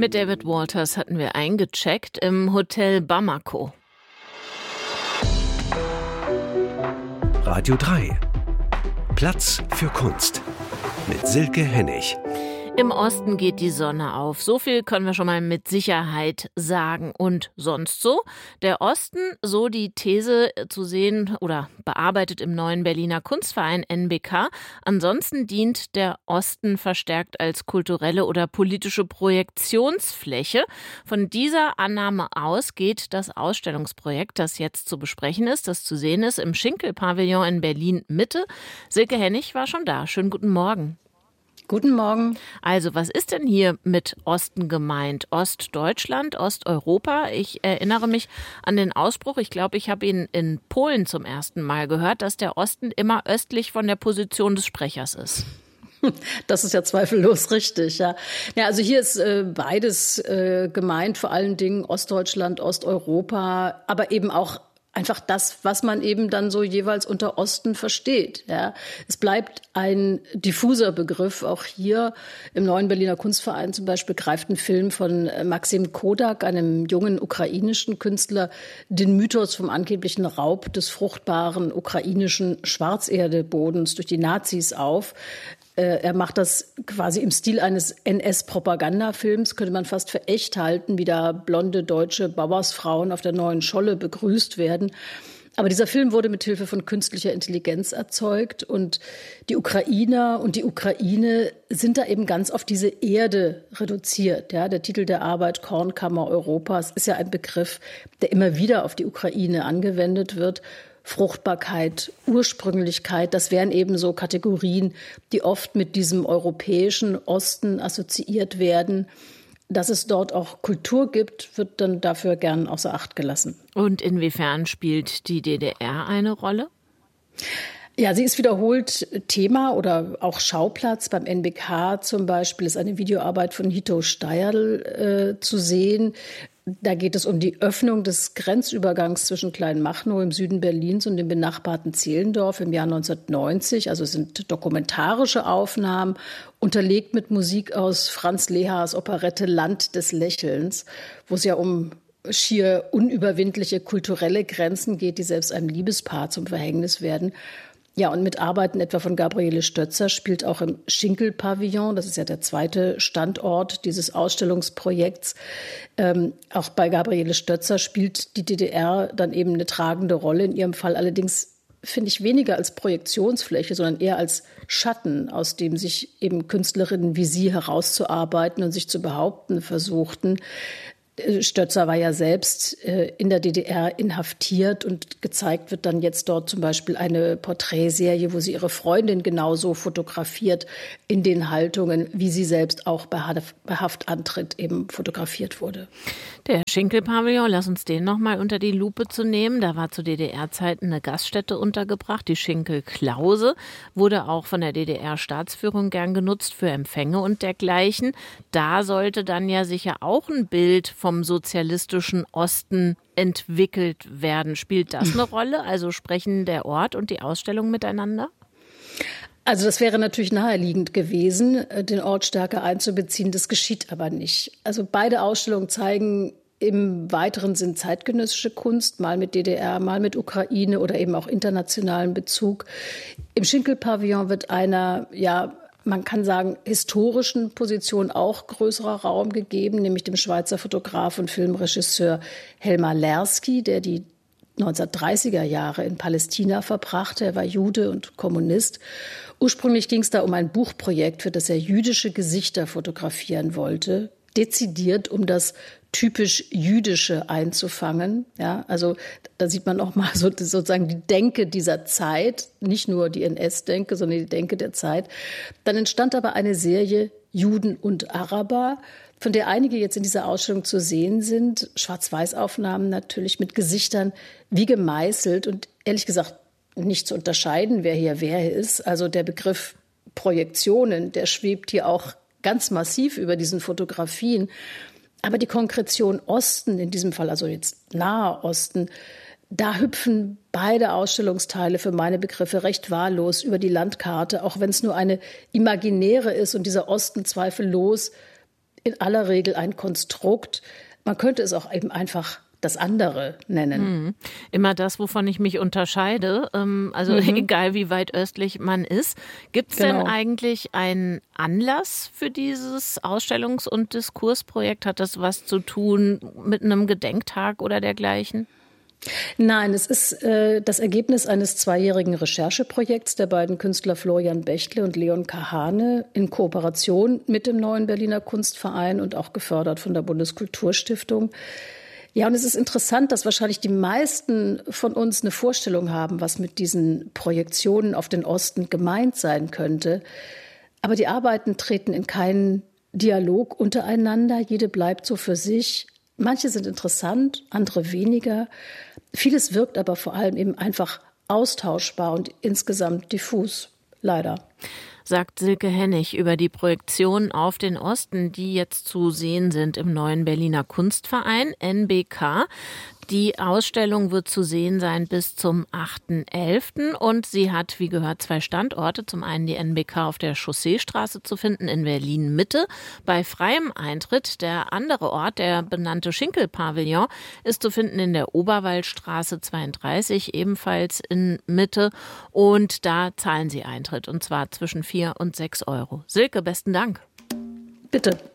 Mit David Walters hatten wir eingecheckt im Hotel Bamako. Radio 3. Platz für Kunst. Mit Silke Hennig. Im Osten geht die Sonne auf. So viel können wir schon mal mit Sicherheit sagen. Und sonst so? Der Osten, so die These zu sehen oder bearbeitet im neuen Berliner Kunstverein NBK. Ansonsten dient der Osten verstärkt als kulturelle oder politische Projektionsfläche. Von dieser Annahme aus geht das Ausstellungsprojekt, das jetzt zu besprechen ist, das zu sehen ist, im Schinkel-Pavillon in Berlin-Mitte. Silke Hennig war schon da. Schönen guten Morgen. Guten Morgen. Also, was ist denn hier mit Osten gemeint? Ostdeutschland, Osteuropa? Ich erinnere mich an den Ausspruch, ich glaube, ich habe ihn in Polen zum ersten Mal gehört, dass der Osten immer östlich von der Position des Sprechers ist. Das ist ja zweifellos richtig, ja. Ja, also hier ist beides gemeint, vor allen Dingen Ostdeutschland, Osteuropa, aber eben auch einfach das, was man eben dann so jeweils unter Osten versteht. Ja. Es bleibt ein diffuser Begriff. Auch hier im neuen Berliner Kunstverein zum Beispiel greift ein Film von Maxim Kodak, einem jungen ukrainischen Künstler, den Mythos vom angeblichen Raub des fruchtbaren ukrainischen Schwarzerdebodens durch die Nazis auf. Er macht das quasi im Stil eines NS-Propagandafilms, könnte man fast für echt halten, wie da blonde deutsche Bauersfrauen auf der Neuen Scholle begrüßt werden. Aber dieser Film wurde mit Hilfe von künstlicher Intelligenz erzeugt und die Ukrainer und die Ukraine sind da eben ganz auf diese Erde reduziert. Ja, der Titel der Arbeit Kornkammer Europas ist ja ein Begriff, der immer wieder auf die Ukraine angewendet wird. Fruchtbarkeit, Ursprünglichkeit, das wären eben so Kategorien, die oft mit diesem europäischen Osten assoziiert werden. Dass es dort auch Kultur gibt, wird dann dafür gern außer Acht gelassen. Und inwiefern spielt die DDR eine Rolle? Ja, sie ist wiederholt Thema oder auch Schauplatz. Beim NBK zum Beispiel ist eine Videoarbeit von Hito Steierl zu sehen. Da geht es um die Öffnung des Grenzübergangs zwischen Kleinmachnow im Süden Berlins und dem benachbarten Zehlendorf im Jahr 1990. Also es sind dokumentarische Aufnahmen, unterlegt mit Musik aus Franz Lehars Operette Land des Lächelns, wo es ja um schier unüberwindliche kulturelle Grenzen geht, die selbst einem Liebespaar zum Verhängnis werden. Ja, und mit Arbeiten etwa von Gabriele Stötzer spielt auch im Schinkel-Pavillon, das ist ja der zweite Standort dieses Ausstellungsprojekts, auch bei Gabriele Stötzer spielt die DDR dann eben eine tragende Rolle. In ihrem Fall allerdings, finde ich, weniger als Projektionsfläche, sondern eher als Schatten, aus dem sich eben Künstlerinnen wie sie herauszuarbeiten und sich zu behaupten versuchten. Stötzer war ja selbst in der DDR inhaftiert und gezeigt wird dann jetzt dort zum Beispiel eine Porträtserie, wo sie ihre Freundin genauso fotografiert in den Haltungen, wie sie selbst auch bei Haftantritt eben fotografiert wurde. Der Schinkel-Pavillon, lass uns den nochmal unter die Lupe zu nehmen. Da war zu DDR-Zeiten eine Gaststätte untergebracht, die Schinkel-Klause, wurde auch von der DDR-Staatsführung gern genutzt für Empfänge und dergleichen. Da sollte dann ja sicher auch ein Bild vom sozialistischen Osten entwickelt werden. Spielt das eine Rolle? Also sprechen der Ort und die Ausstellung miteinander? Also das wäre natürlich naheliegend gewesen, den Ort stärker einzubeziehen. Das geschieht aber nicht. Also beide Ausstellungen zeigen im weiteren Sinn zeitgenössische Kunst, mal mit DDR, mal mit Ukraine oder eben auch internationalen Bezug. Im Schinkel-Pavillon wird einer, ja, man kann sagen, historischen Position auch größerer Raum gegeben, nämlich dem Schweizer Fotograf und Filmregisseur Helmar Lersky, der die 1930er Jahre in Palästina verbrachte. Er war Jude und Kommunist. Ursprünglich ging es da um ein Buchprojekt, für das er jüdische Gesichter fotografieren wollte, dezidiert, um das typisch Jüdische einzufangen. Ja, also da sieht man auch mal so, sozusagen die Denke dieser Zeit, nicht nur die NS-Denke, sondern die Denke der Zeit. Dann entstand aber eine Serie Juden und Araber, von der einige jetzt in dieser Ausstellung zu sehen sind. Schwarz-Weiß-Aufnahmen natürlich mit Gesichtern wie gemeißelt und ehrlich gesagt nicht zu unterscheiden, wer hier ist. Also der Begriff Projektionen, der schwebt hier auch ganz massiv über diesen Fotografien. Aber die Konkretion Osten, in diesem Fall also jetzt Nahe Osten, da hüpfen beide Ausstellungsteile für meine Begriffe recht wahllos über die Landkarte, auch wenn es nur eine imaginäre ist und dieser Osten zweifellos in aller Regel ein Konstrukt. Man könnte es auch eben einfach das andere nennen. Immer das, wovon ich mich unterscheide, egal wie weit östlich man ist. Gibt es denn eigentlich einen Anlass für dieses Ausstellungs- und Diskursprojekt? Hat das was zu tun mit einem Gedenktag oder dergleichen? Nein, es ist das Ergebnis eines 2-jährigen Rechercheprojekts der beiden Künstler Florian Bechtle und Leon Kahane in Kooperation mit dem Neuen Berliner Kunstverein und auch gefördert von der Bundeskulturstiftung. Ja, und es ist interessant, dass wahrscheinlich die meisten von uns eine Vorstellung haben, was mit diesen Projektionen auf den Osten gemeint sein könnte. Aber die Arbeiten treten in keinen Dialog untereinander. Jede bleibt so für sich. Manche sind interessant, andere weniger. Vieles wirkt aber vor allem eben einfach austauschbar und insgesamt diffus, leider. Sagt Silke Hennig über die Projektionen auf den Osten, die jetzt zu sehen sind im Neuen Berliner Kunstverein, NBK. Die Ausstellung wird zu sehen sein bis zum 8.11. und sie hat, wie gehört, 2 Standorte. Zum einen die NBK auf der Chausseestraße zu finden in Berlin-Mitte bei freiem Eintritt. Der andere Ort, der benannte Schinkel-Pavillon, ist zu finden in der Oberwaldstraße 32, ebenfalls in Mitte. Und da zahlen Sie Eintritt, und zwar zwischen 4 und 6 Euro. Silke, besten Dank. Bitte.